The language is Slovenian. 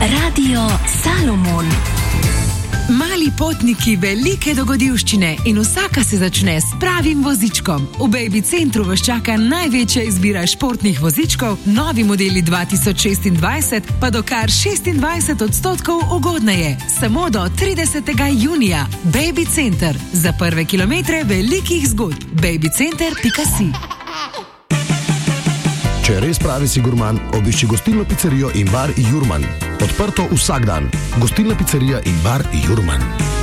Radio Salomon. Mali potniki, velike dogodivščine in vsaka se začne s pravim vozičkom. V Baby Centru vas čaka največja izbira športnih vozičkov, novi modeli 2026 pa do kar 26% ugodneje. Samo do 30. junija. Baby Center. Za prve kilometre velikih zgodb. babycenter.si. Če res pravi si gurman, obišči gostilno pizzerijo in bar Jurman. Odprto vsak dan. Gostilna pizzerija in bar Jurman.